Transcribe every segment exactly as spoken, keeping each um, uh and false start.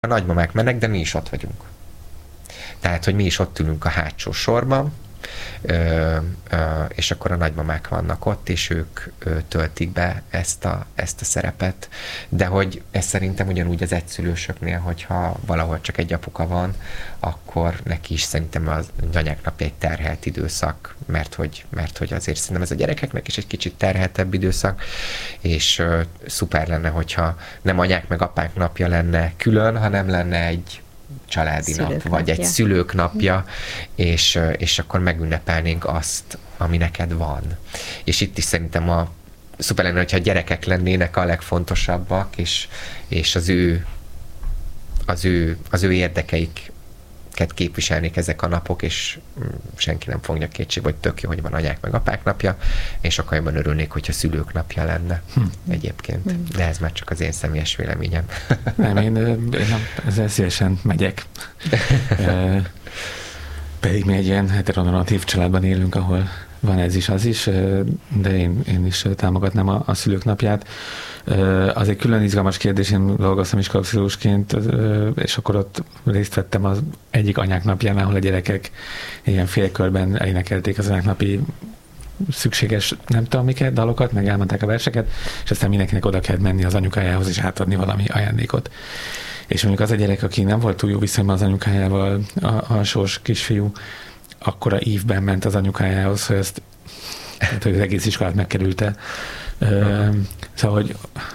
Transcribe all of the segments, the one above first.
a nagymamák mennek, de mi is ott vagyunk. Tehát, hogy mi is ott ülünk a hátsó sorban, Ö, ö, és akkor a nagymamák vannak ott, és ők ö, töltik be ezt a, ezt a szerepet. De hogy ez szerintem ugyanúgy az egyszülősöknél, hogyha valahol csak egy apuka van, akkor neki is szerintem az anyák napja egy terhelt időszak, mert hogy, mert hogy azért szerintem ez a gyerekeknek is egy kicsit terheltebb időszak, és ö, szuper lenne, hogyha nem anyák meg apák napja lenne külön, hanem lenne egy családi szülők nap, napja. vagy egy szülők napja, és, és akkor megünnepelnénk azt, ami neked van. És itt is szerintem a szuper lenne, hogyha a gyerekek lennének a legfontosabbak, és, és az ő az ő, az ő érdekeiket képviselnék ezek a napok, és senki nem fogja kétségbe, hogy tök jó, hogy van anyák meg apák napja, és sokkal jobban örülnék, hogyha szülők napja lenne hm. egyébként. Hm. De ez már csak az én személyes véleményem. Nem, én, én nem, ezzel szívesen megyek. e, pedig mi egy ilyen heteronormatív családban élünk, ahol van ez is, az is, de én, én is támogatnám a, a szülők napját. Az egy külön izgalmas kérdés, én dolgoztam iskolapszichológusként, és akkor ott részt vettem az egyik anyák napján, ahol a gyerekek ilyen félkörben elénekelték az anyák napi szükséges, nem tudom miket, dalokat, meg elmondták a verseket, és aztán mindenkinek oda kellett menni az anyukájához, és átadni valami ajándékot. És mondjuk az a gyerek, aki nem volt túl jó viszonyban az anyukájával, a, a sors kisfiú, akkora ívben ment az anyukájához, hogy ezt, tehát, hogy az egész iskolát megkerülte. Uh, szóval, hogy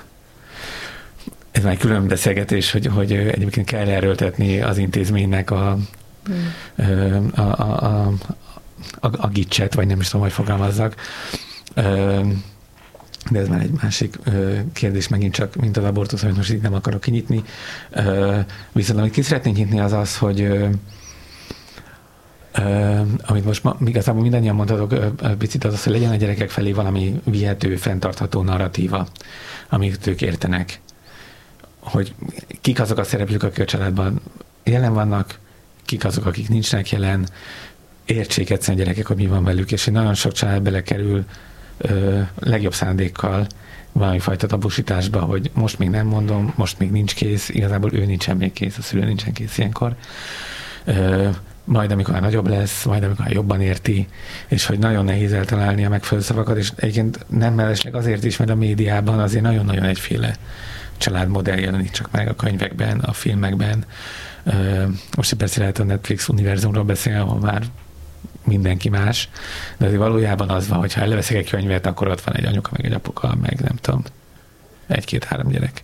ez már egy külön beszélgetés, hogy, hogy egyébként kell erőltetni az intézménynek a, mm. a, a, a, a, a gicset, vagy nem is tudom, hogy fogalmazzak. Uh, de ez már egy másik uh, kérdés, megint csak, mint az abortusz, amit most itt nem akarok kinyitni. Uh, viszont amit ki szeretnénk nyitni, az az, hogy uh, Uh, amit most ma, igazából mindannyian mondhatok, uh, picit az az, hogy legyen a gyerekek felé valami vihető, fenntartható narratíva, amit ők értenek. Hogy kik azok a szereplők, akik a családban jelen vannak, kik azok, akik nincsenek jelen, értsék egyszerűen a gyerekek, hogy mi van velük, és hogy nagyon sok család belekerül uh, legjobb szándékkal valami fajta tabusításba, hogy most még nem mondom, most még nincs kész, igazából ő nincsen még kész, a szülő nincsen kész ilyenkor. Uh, majd amikor már nagyobb lesz, majd amikor már jobban érti, és hogy nagyon nehéz eltalálni a megfelelő szavakat, és egyébként nem mellesleg azért is, mert a médiában azért nagyon-nagyon egyféle családmodell jelenik csak meg a könyvekben, a filmekben. Most persze lehet a Netflix univerzumról beszélni, ahol már mindenki más, de azért valójában az van, hogyha elveszek egy könyvet, akkor ott van egy anyuka, meg egy apuka, meg nem tudom, egy-két-három gyerek.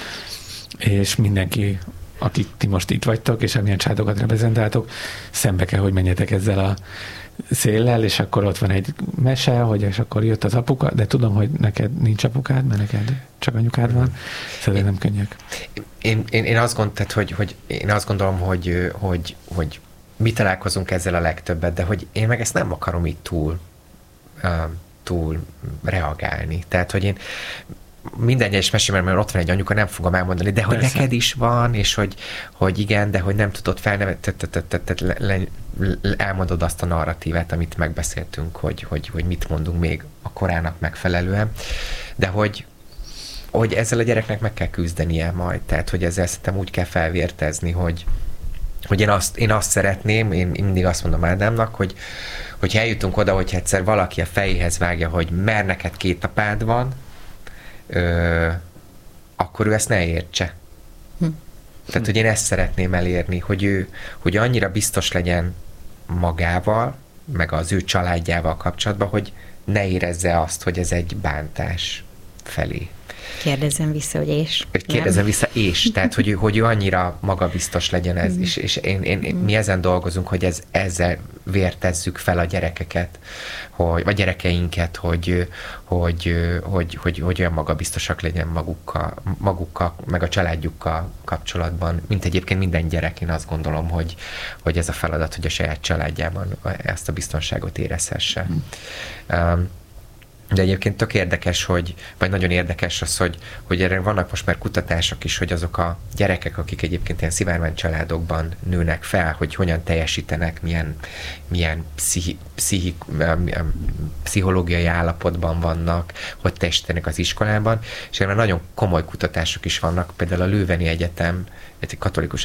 És mindenki, akik ti most itt vagytok, és amilyen családokat reprezentáltok, szembe kell, hogy menjetek ezzel a széllel, és akkor ott van egy mese, hogy és akkor jött az apuka, de tudom, hogy neked nincs apukád, mert neked csak anyukád van, szóval nem könnyek. Én, én, én, azt gond, hogy, hogy, én azt gondolom, hogy, hogy, hogy mi találkozunk ezzel a legtöbbet, de hogy én meg ezt nem akarom így túl, uh, túl reagálni. Tehát, hogy én minden egyes mesében, mert ott van egy anyuka, nem fogom elmondani, de hogy Persze. neked is van, és hogy, hogy igen, de hogy nem tudod felnevetni, elmondod azt a narratívát, amit megbeszéltünk, hogy, hogy, hogy mit mondunk még a korának megfelelően, de hogy, hogy ezzel a gyereknek meg kell küzdenie majd, tehát hogy ezzel szerintem úgy kell felvértezni, hogy, hogy én, azt, én azt szeretném, én mindig azt mondom Ádámnak, hogy, hogy eljutunk oda, hogy egyszer valaki a fejéhez vágja, hogy mert neked két apád van, Ö, akkor ő ezt ne értse. Hm. Tehát, hogy én ezt szeretném elérni, hogy ő, hogy annyira biztos legyen magával, meg az ő családjával kapcsolatban, hogy ne érezze azt, hogy ez egy bántás felé. Kérdezzem vissza, hogy és. Kérdezzem vissza, és. Tehát, hogy ő, hogy ő annyira magabiztos legyen ez, mm. és, és én, én, mi ezen dolgozunk, hogy ez, ezzel vértezzük fel a gyerekeket, hogy, vagy gyerekeinket, hogy, hogy, hogy, hogy, hogy olyan magabiztosak legyen magukkal, magukkal, meg a családjukkal kapcsolatban, mint egyébként minden gyerek, én azt gondolom, hogy, hogy ez a feladat, hogy a saját családjában ezt a biztonságot érezhesse. Mm. Um, De egyébként tök érdekes, hogy, vagy nagyon érdekes az, hogy, hogy erre vannak most már kutatások is, hogy azok a gyerekek, akik egyébként ilyen szivárvány családokban nőnek fel, hogy hogyan teljesítenek, milyen, milyen pszichi, pszichi, pszichológiai állapotban vannak, hogy teljesítenek az iskolában, és erre nagyon komoly kutatások is vannak, például a Lőveni Egyetem, egy katolikus